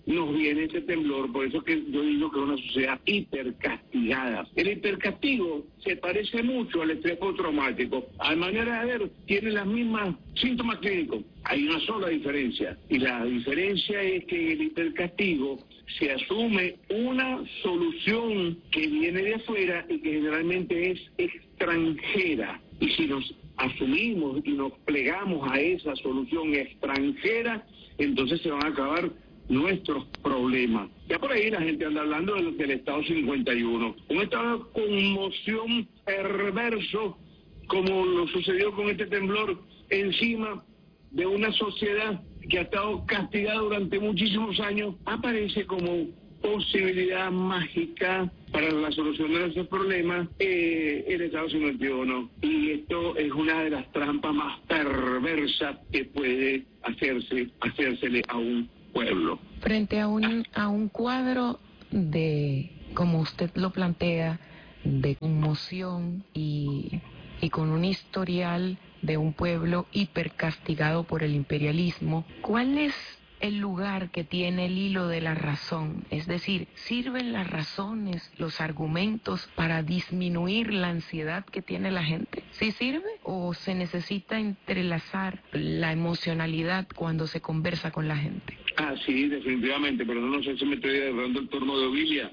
nos viene ese temblor. Por eso que yo digo que es una sociedad hipercastigada. El hipercastigo se parece mucho al estrés postraumático. A manera de ver, tiene las mismas síntomas clínicos. Hay una sola diferencia, y la diferencia es que el hipercastigo se asume una solución que viene de afuera y que generalmente es extranjera. Y si nos asumimos y nos plegamos a esa solución extranjera, entonces se van a acabar nuestros problemas. Ya por ahí la gente anda hablando del, del estado cincuenta y uno, un estado de conmoción perverso, como lo sucedió con este temblor, encima de una sociedad que ha estado castigada durante muchísimos años. Aparece como posibilidad mágica para la solución de esos problemas eh, el estado cincuenta y uno, y esto es una de las trampas más perversas que puede hacerse hacérsele a un pueblo. Frente a un a un cuadro de, como usted lo plantea, de conmoción y y con un historial de un pueblo hipercastigado por el imperialismo, ¿cuál es el lugar que tiene el hilo de la razón? Es decir, ¿sirven las razones, los argumentos para disminuir la ansiedad que tiene la gente? ¿Sí sirve? ¿O se necesita entrelazar la emocionalidad cuando se conversa con la gente? Ah, sí, definitivamente, pero no sé si me estoy agarrando el turno de Ovilia.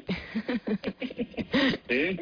¿Eh?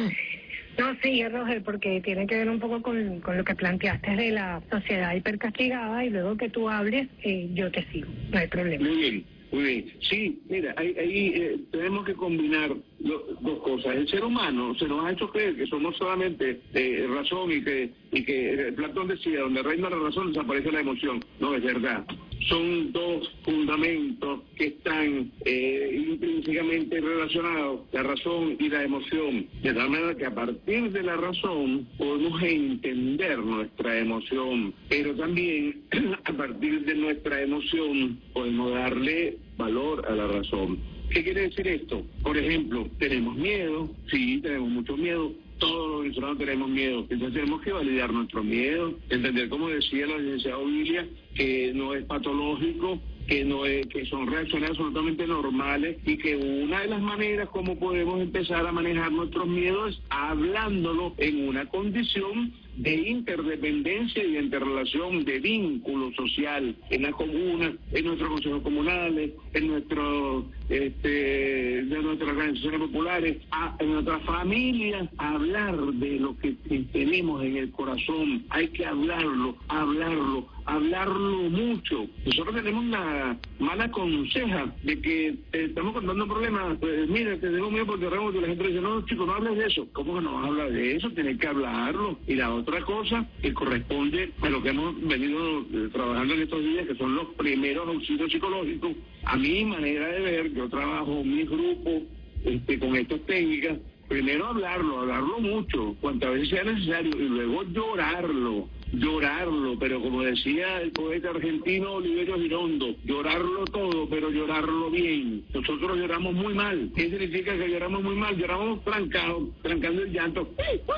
No, sí, Roger, porque tiene que ver un poco con, con lo que planteaste de la sociedad hipercastigada, y luego que tú hables, eh, yo te sigo, no hay problema. Muy bien, muy bien. Sí, mira, ahí, ahí eh, tenemos que combinar lo, dos cosas. El ser humano se nos ha hecho creer que somos solamente eh, razón, y que, y que Platón decía, donde reina la razón desaparece la emoción. No es verdad. Son dos fundamentos que están eh, intrínsecamente relacionados, la razón y la emoción, de tal manera que a partir de la razón podemos entender nuestra emoción, pero también a partir de nuestra emoción podemos darle valor a la razón. ¿Qué quiere decir esto? Por ejemplo, tenemos miedo, sí, tenemos mucho miedo. Todos los venezolanos tenemos miedo, entonces tenemos que validar nuestro miedo, entender, como decía la licenciada Ovilia, que no es patológico, que no es, que son reacciones absolutamente normales, y que una de las maneras como podemos empezar a manejar nuestros miedos es hablándolo en una condición de interdependencia y de interrelación, de vínculo social en la comuna, en nuestros consejos comunales, en nuestro, este, de nuestras organizaciones populares, a, en nuestras familias, hablar de lo que tenemos en el corazón. Hay que hablarlo, hablarlo, hablarlo mucho. Nosotros tenemos la mala conseja de que eh, estamos contando problemas. Pues mira, te tengo miedo porque realmente la gente dice, no, chico, no hables de eso. ¿Cómo que no habla de eso? Tienes que hablarlo. Y la otra cosa que corresponde a lo que hemos venido eh, trabajando en estos días, que son los primeros auxilios psicológicos. A mi manera de ver, yo trabajo en mis grupos este, con estas técnicas. Primero hablarlo, hablarlo mucho, cuantas veces sea necesario, y luego llorarlo, llorarlo, pero como decía el poeta argentino Oliverio Girondo, llorarlo todo, pero llorarlo bien. Nosotros lloramos muy mal. ¿Qué significa que lloramos muy mal? Lloramos trancados, trancando el llanto.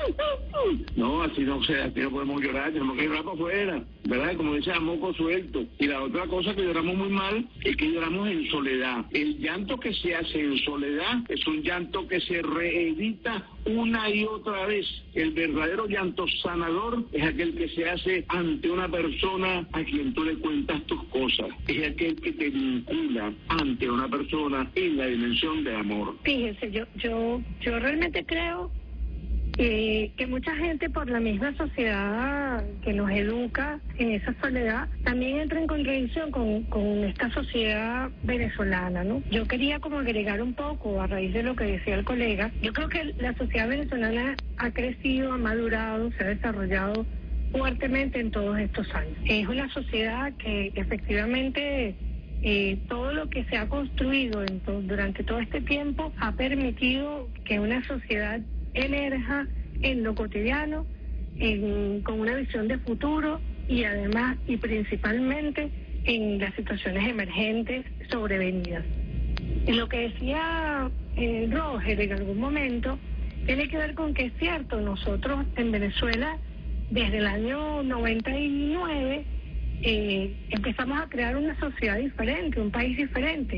No, así no, o sea, así no podemos llorar, tenemos que llorar para afuera, ¿verdad? Como dice, a moco suelto. Y la otra cosa que lloramos muy mal es que lloramos en soledad. El llanto que se hace en soledad es un llanto que se reedita una y otra vez. El verdadero llanto sanador es aquel que se hace ante una persona a quien tú le cuentas tus cosas. Es aquel que te vincula ante una persona en la dimensión de amor. Fíjese, yo, yo, yo realmente creo Eh, que mucha gente, por la misma sociedad que nos educa en esa soledad, también entra en contradicción con, con esta sociedad venezolana, ¿no? Yo quería como agregar un poco a raíz de lo que decía el colega. Yo creo que la sociedad venezolana ha crecido, ha madurado, se ha desarrollado fuertemente en todos estos años. Es una sociedad que efectivamente eh, todo lo que se ha construido en to- durante todo este tiempo ha permitido que una sociedad emerja en lo cotidiano, en, con una visión de futuro, y además y principalmente en las situaciones emergentes sobrevenidas. Y lo que decía eh, Roger en algún momento tiene que ver con que es cierto, nosotros en Venezuela desde el año noventa y nueve eh, empezamos a crear una sociedad diferente, un país diferente.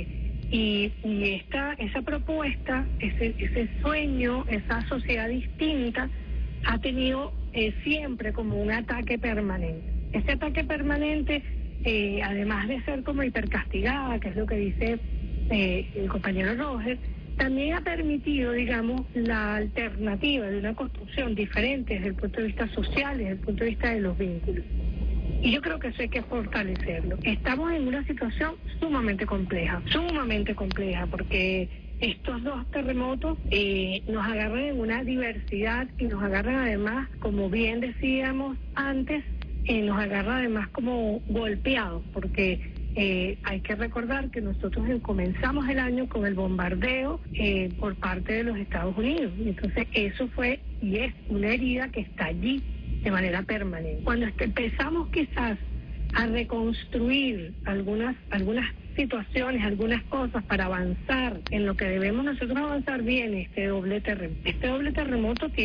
Y, y esta, esa propuesta, ese, ese sueño, esa sociedad distinta, ha tenido eh, siempre como un ataque permanente. Ese ataque permanente, eh, además de ser como hipercastigada, que es lo que dice eh, el compañero Roger, también ha permitido, digamos, la alternativa de una construcción diferente desde el punto de vista social, desde el punto de vista de los vínculos. Y yo creo que eso hay que fortalecerlo. Estamos en una situación sumamente compleja, sumamente compleja, porque estos dos terremotos eh, nos agarran en una diversidad y nos agarran además, como bien decíamos antes, eh, nos agarran además como golpeados, porque eh, hay que recordar que nosotros comenzamos el año con el bombardeo eh, por parte de los Estados Unidos. Entonces eso fue y es una herida que está allí de manera permanente. Cuando empezamos quizás a reconstruir algunas algunas situaciones, algunas cosas para avanzar en lo que debemos nosotros avanzar, viene este doble terremoto. Este doble terremoto tiene